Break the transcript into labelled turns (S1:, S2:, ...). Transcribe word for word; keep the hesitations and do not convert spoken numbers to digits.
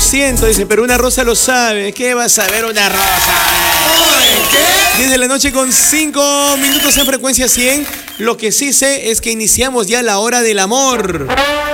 S1: siento, dice, pero una rosa lo sabe. ¿Qué va a saber una rosa?
S2: ¿Qué?
S1: diez de la noche con cinco minutos en frecuencia cien. Lo que sí sé es que iniciamos ya la hora del amor.